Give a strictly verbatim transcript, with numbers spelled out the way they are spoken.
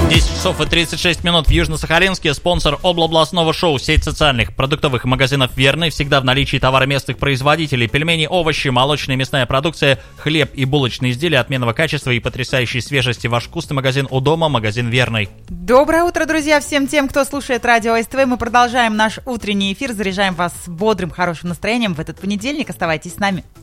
десять часов и тридцать шесть минут в Южно-Сахалинске. Спонсор областного шоу, сеть социальных продуктовых магазинов «Верный». Всегда в наличии товары местных производителей. Пельмени, овощи, молочная и мясная продукция, хлеб и булочные изделия отменного качества и потрясающей свежести. Ваш вкусный магазин у дома, магазин «Верный». Доброе утро, друзья, всем тем, кто слушает радио СТВ. Мы продолжаем наш утренний эфир, заряжаем вас бодрым, хорошим настроением в этот понедельник. Оставайтесь с нами.